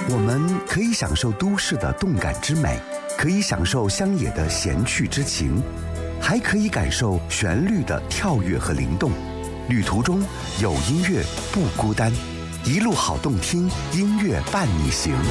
我们可以享受都市的动感之美，可以享受乡野的闲趣之情，还可以感受旋律的跳跃和灵动。旅途中有音乐不孤单，一路好动听，音乐伴你行。